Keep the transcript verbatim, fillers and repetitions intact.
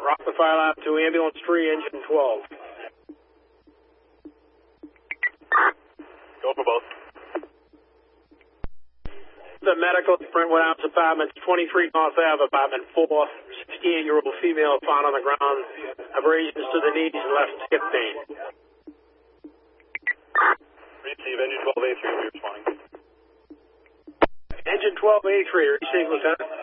Rock the fire line to ambulance three, engine twelve. Go for both. The medical at Brentwood House Apartments, twenty-three North Ave, apartment four, sixty-eight-year-old female found on the ground, abrasions to the knees and left hip pain. Receive, engine twelve A three, we're responding. Engine twelve A three, receive, Lieutenant.